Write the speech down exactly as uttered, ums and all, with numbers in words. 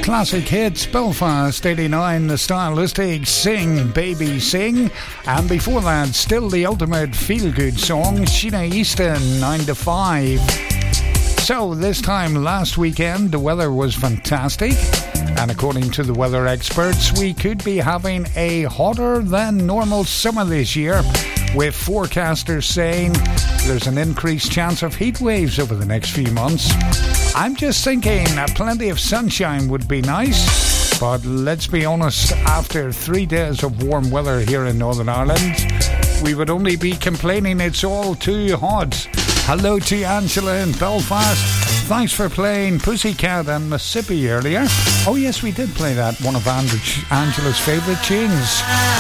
Classic hits, Belfast eighty-nine, The Stylistics, Sing Baby Sing, and before that, still the ultimate feel-good song, Sheena Easton, nine to five. So this time last weekend the weather was fantastic, and according to the weather experts we could be having a hotter than normal summer this year, with forecasters saying there's an increased chance of heat waves over the next few months. I'm just thinking uh, plenty of sunshine would be nice, but let's be honest, after three days of warm weather here in Northern Ireland, we would only be complaining it's all too hot. Hello to Angela in Belfast. Thanks for playing Pussycat and Mississippi earlier. Oh yes, we did play that, one of Angela's favourite tunes.